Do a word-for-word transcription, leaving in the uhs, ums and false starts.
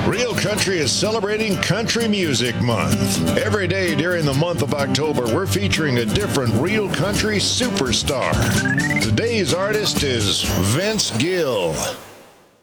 Real Country is celebrating Country Music Month. Every day during the month of October, we're featuring a different Real Country superstar. Today's artist is Vince Gill.